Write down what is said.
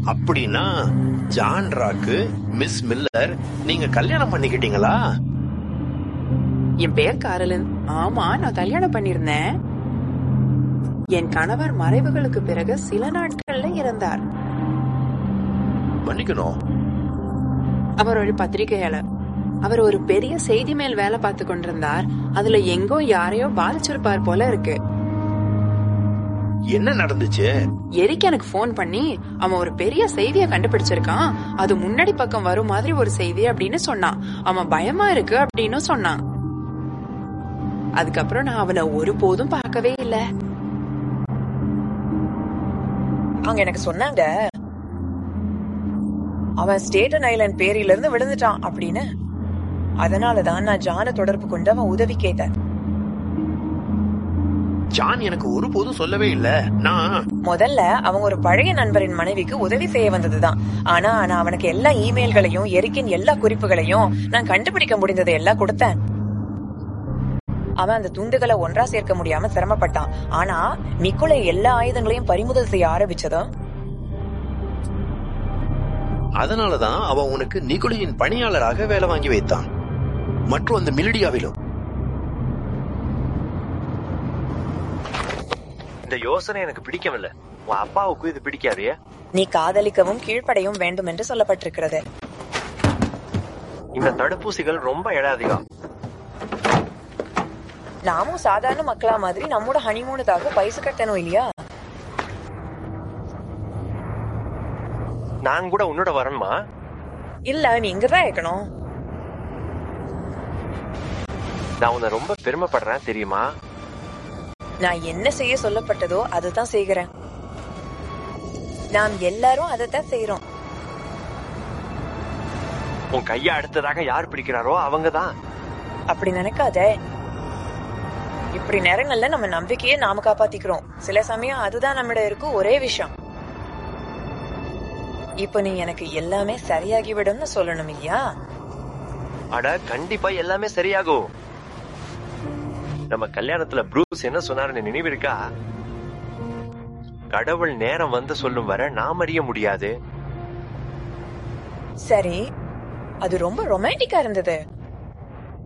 அப்படின்னா ஜான் ராக்கு miss Miller நீங்க கல்யாணம் பண்ணிக்கிட்டீங்களா? என் பேர் காரலின். ஆமா, நான் கல்யாணம் பண்ணிருந்தேன். என் கணவர் மறைவுகளுக்கு பிறகு சில நாட்கள்ல இறந்தார். மன்னிக்கணும். அவர் ஒரு பத்திரிகையாளர். அவர் ஒரு பெரிய செய்தி மேல் வேலை பார்த்து கொண்டிருந்தார். அதுல எங்கோ யாரையோ பாதிச்சிருப்பார் போல இருக்கு. என்ன நடந்துச்சு? எரிக் எனக்கு போன் பண்ணி அவன் ஒரு பெரிய செய்திய கண்டுபிடிச்சிருக்கான், அது முன்னாடி பக்கம் வரும் மாதிரி ஒரு செய்தி அப்படின்னு சொன்னான். அவன் பயமா இருக்கு அப்படின்னு சொன்னான். அதுக்கப்புறம் நான் அவனை ஒருபோதும் பார்க்கவே இல்ல. அவங்க எனக்கு சொன்னாங்க அவன் ஸ்டேட்டன் ஐலண்ட் பேரில இருந்து விழுந்துட்டான் அப்படின்னு. அதனாலதான் நான் ஜான தொடர்பு கொண்டு அவன் உதவி கேட்டேன். ஜான் எனக்கு ஒருபோதும் சொல்லவே இல்ல. நான் முதல்ல அவங்க ஒரு பழைய நண்பரின் மனைவிக்கு உதவி செய்ய வந்ததுதான். ஆனா நான் அவனுக்கு எல்லா இமெயில்களையும் எரிக்கின் எல்லா குறிப்புகளையும் நான் கண்டுபிடிக்க முடிந்ததை எல்லாம் கொடுத்தேன். அவன் அந்த துண்டுகளை ஒன்றா சேர்க்க முடியாம சிரமப்பட்டான். ஆனா நிக்கோலை எல்லா ஆயுதங்களையும் பறிமுதல் செய்ய ஆரம்பிச்சதும் அதனாலதான் அவன் உனக்கு நிக்கோலியின் பணியாளராக வேலை வாங்கி வைத்தான். மற்றும் அந்த மிலிடியாவிலும். இந்த யோசனை எனக்கு பிடிக்கவில்லை. உன் அப்பாவுக்கு இது பிடிக்காதே. நீ காதலிக்கவும் கீழ்ப்படையும் வேண்டும் என்று சொல்லப்பட்டிருக்கிறது. இந்த தடுப்பூசிகள் ரொம்ப இடாதிகம். நாமும் சாதாரண மக்களா மாதிரி நம்மோட ஹனிமூனுக்காக பைசு கட்டணும் இல்லையா? நான் கூட உன்னோட வரணுமா? இல்ல, நீ இங்கதான் இருக்கணும். நான் உன்னை ரொம்ப பெருமைப்படுறேன் தெரியுமா? நான் என்ன செய்ய சொல்லப்பட்டதோ அதுதான் செய்கிறேன். நாம் எல்லாரும் அதைத்தான் செய்யறோம். உன் கைய அடுத்ததாக யார் பிடிக்கிறாரோ அவங்கதான். அப்படி நினைக்காத. இப்படி நேரங்கள்ல நம்ம நம்பிக்கையை நாம காப்பாத்திக்கிறோம். சில சமயம் அதுதான் நம்மிட இருக்கும் ஒரே விஷயம். இப்ப நீ எனக்கு எல்லாமே சரியாகிவிடும்னு சொல்லணும் இல்லையா? அட கண்டிப்பா எல்லாமே சரியாகும். நம்ம கல்யாணத்துல ப்ரூஸ் என்ன சொன்னாருன்னு நினைவு இருக்கா? கடவுள் நேரம் வந்து சொல்லும் வர நாம் அறிய முடியாது. சரி, அது ரொம்ப ரொமான்டிக்கா இருந்தது.